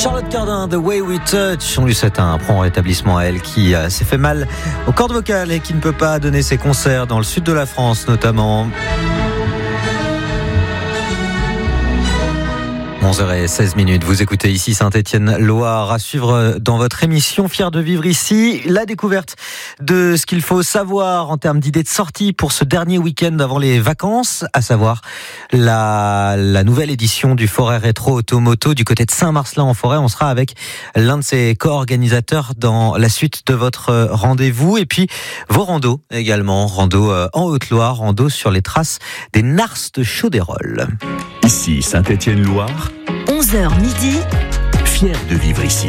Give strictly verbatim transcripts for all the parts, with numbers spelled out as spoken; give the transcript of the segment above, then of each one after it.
Charlotte Cardin, The Way We Touch. On lui souhaite un prompt rétablissement à elle qui euh, s'est fait mal aux cordes vocales et qui ne peut pas donner ses concerts dans le sud de la France notamment. onze heures seize minutes, vous écoutez ici Saint-Étienne-Loire, à suivre dans votre émission Fier de vivre ici, la découverte de ce qu'il faut savoir en termes d'idées de sortie pour ce dernier week-end avant les vacances, à savoir la, la nouvelle édition du Forêt Rétro Automoto du côté de Saint-Marcelin-en-Forêt. On sera avec l'un de ses co-organisateurs dans la suite de votre rendez-vous et puis vos randos également, rando en Haute-Loire, rando sur les traces des Nars de Chauderolles. Ici Saint-Étienne-Loire, onze heures midi, fier de vivre ici.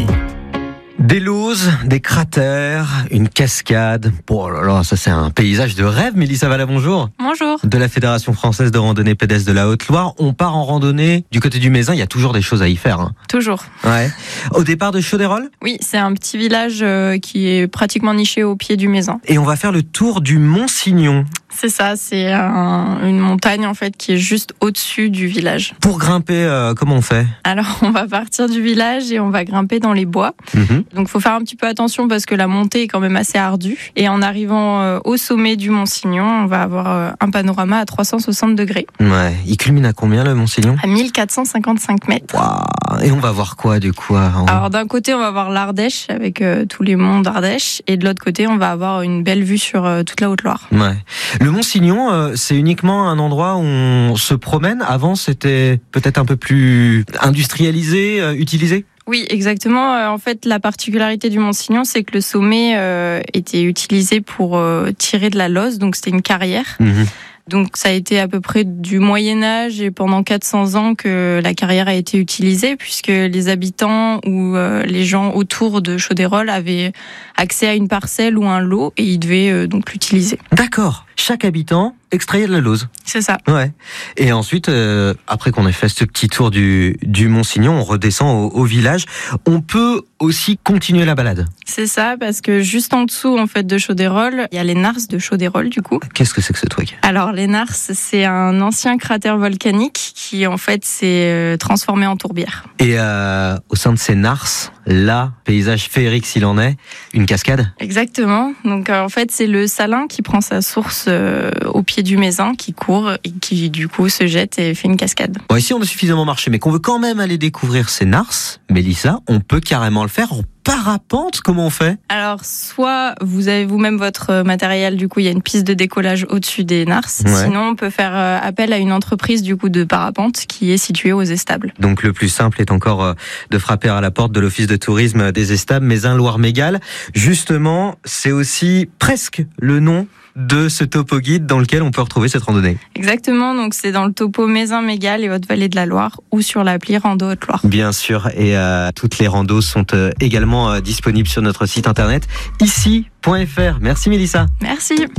Des lauses, des cratères, une cascade. Oh là là, ça c'est un paysage de rêve. Mélissa Valla, bonjour. Bonjour. De la Fédération Française de Randonnée Pédestre de la Haute-Loire. On part en randonnée du côté du Mézin. Il y a toujours des choses à y faire. Hein. Toujours. Ouais. Au départ de Chauderolles ? Oui, c'est un petit village euh, qui est pratiquement niché au pied du Mézin. Et on va faire le tour du Mont-Signon. C'est ça, c'est un, une montagne en fait qui est juste au-dessus du village. Pour grimper, euh, comment on fait ? Alors on va partir du village et on va grimper dans les bois. Mmh. Donc il faut faire un petit peu attention parce que la montée est quand même assez ardue. Et en arrivant euh, au sommet du Mont-Signon, on va avoir euh, un panorama à trois cent soixante degrés. Ouais. Il culmine à combien le Mont-Signon ? À mille quatre cent cinquante-cinq mètres. Waouh. Et on va voir quoi du coup ? En... Alors d'un côté on va voir l'Ardèche avec euh, tous les monts d'Ardèche et de l'autre côté on va avoir une belle vue sur euh, toute la Haute-Loire. Ouais. Le Mont-Signon, euh, c'est uniquement un endroit où on se promène. Avant, c'était peut-être un peu plus industrialisé, euh, utilisé ? Oui, exactement. Euh, en fait, la particularité du Mont-Signon, c'est que le sommet euh, était utilisé pour euh, tirer de la loze, donc c'était une carrière. Mmh. Donc ça a été à peu près du Moyen-Âge et pendant quatre cents ans que la carrière a été utilisée puisque les habitants ou euh, les gens autour de Chauderolles avaient accès à une parcelle ou un lot et ils devaient euh, donc l'utiliser. D'accord. Chaque habitant extrayait de la lauze. C'est ça. Ouais. Et ensuite, euh, après qu'on ait fait ce petit tour du, du Mont-Signon, on redescend au, au village. On peut aussi continuer la balade. C'est ça, parce que juste en dessous en fait de Chauderolles, il y a les Nars de Chauderolles du coup. Qu'est-ce que c'est que ce truc ? Alors les Nars, c'est un ancien cratère volcanique qui en fait s'est transformé en tourbière. Et euh, au sein de ces Nars, là, paysage féerique s'il en est, une cascade ? Exactement. Donc euh, en fait, c'est le Salin qui prend sa source euh, au pied du Mézin, qui court et qui du coup se jette et fait une cascade. Bon, ici on a suffisamment marché, mais qu'on veut quand même aller découvrir ces Nars, Mélissa, on peut carrément le faire en parapente. Comment on fait ? Alors, soit vous avez vous-même votre matériel, du coup, il y a une piste de décollage au-dessus des Nars. Ouais. Sinon, on peut faire appel à une entreprise du coup de parapente qui est située aux Estables. Donc, le plus simple est encore de frapper à la porte de l'office de tourisme des Estables, Mézin-Loire-Mégale. Justement, c'est aussi presque le nom de ce topo guide dans lequel on peut retrouver cette randonnée. Exactement, donc c'est dans le topo Mézin-Mégale et Haute-Vallée de la Loire ou sur l'appli Rando Haute-Loire. Bien sûr, et euh, toutes les randos sont euh, également euh, disponibles sur notre site internet ici point f r. Merci Mélissa. Merci.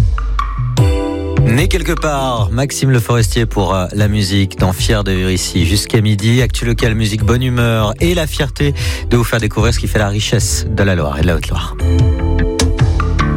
Né quelque part, Maxime Le Forestier pour euh, la musique dans Fier de vivre ici jusqu'à midi. Actu local, musique, bonne humeur et la fierté de vous faire découvrir ce qui fait la richesse de la Loire et de la Haute-Loire.